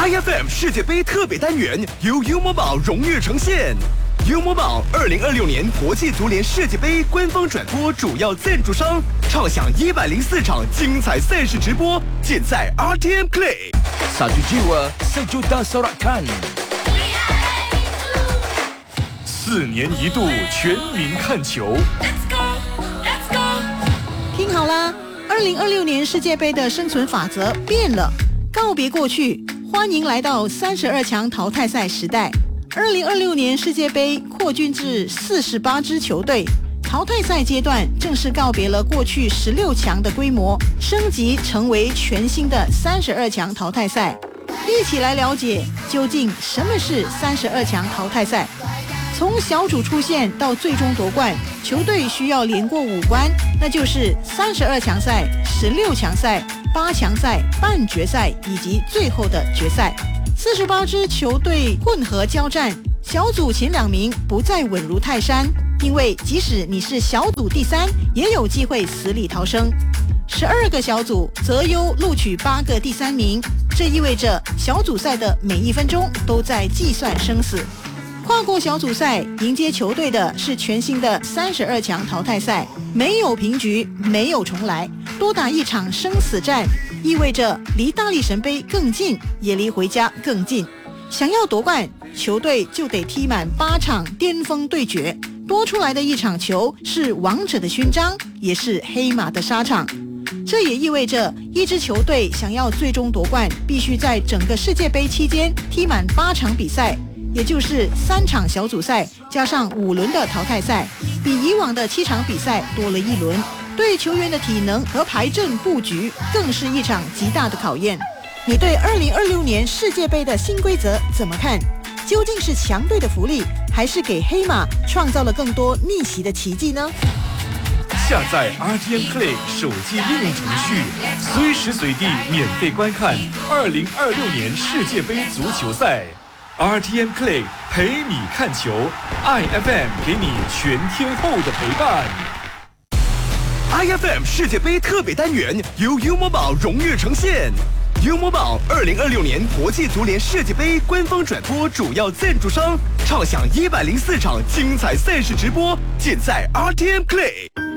IFM 世界杯特别单元由 U Mobile 荣誉呈现。U Mobile 2026年国际足联世界杯官方转播主要赞助商，畅享104场精彩赛事直播，尽在 RTM Play。 Satu jiwa, sejuta sorakan。 4年一度全民看球。 听好啦，2026年世界杯的生存法则变了，告别过去，欢迎来到32强淘汰赛时代。2026年世界杯扩军至48支球队，淘汰赛阶段正式告别了过去16强的规模，升级成为全新的32强淘汰赛。一起来了解究竟什么是32强淘汰赛。从小组出线到最终夺冠，球队需要连过5关，那就是32强赛、16强赛、8强赛、半决赛以及最后的决赛。48支球队混合交战，小组前2名不再稳如泰山，因为即使你是小组第3，也有机会死里逃生。12个小组择优录取8个第3名，这意味着小组赛的每1分钟都在计算生死。跨过小组赛迎接球队的是全新的32强淘汰赛，没有平局，没有重来，多打一场生死战，意味着离大力神杯更近，也离回家更近。想要夺冠，球队就得踢满8场巅峰对决，多出来的一场球是王者的勋章，也是黑马的沙场。这也意味着一支球队想要最终夺冠，必须在整个世界杯期间踢满8场比赛，也就是3场小组赛加上5轮的淘汰赛，比以往的7场比赛多了1轮。对球员的体能和排阵布局更是一场极大的考验。你对2026年世界杯的新规则怎么看？究竟是强队的福利，还是给黑马创造了更多逆袭的奇迹呢？ 下载 RTM Play 手机应用程序，随时随地免费观看2026年世界杯足球赛。RTM Play 陪你看球 ，IFM 给你全天候的陪伴。 IFM 世界杯特别单元由 U Mobile 荣誉呈现。U Mobile 2026年国际足联世界杯官方转播主要赞助商，畅享104场精彩赛事直播，尽在 RTM Play。